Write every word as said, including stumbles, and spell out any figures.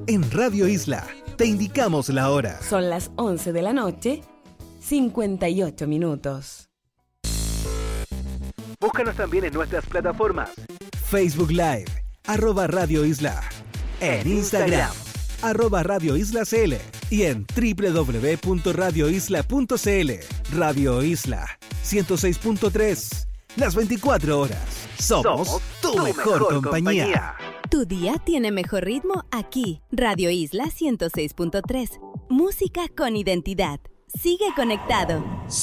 En Radio Isla te indicamos la hora. Son las once de la noche, cincuenta y ocho minutos. Búscanos también en nuestras plataformas. Facebook Live, arroba Radio Isla. En Instagram, arroba Radio Isla C L. Y en doble u doble u doble u punto radio isla punto c l. Radio Isla, ciento seis punto tres. Las veinticuatro horas. Somos, Somos tu, tu mejor, mejor compañía. compañía. Tu día tiene mejor ritmo aquí. Radio Isla ciento seis punto tres. Música con identidad. Sigue conectado.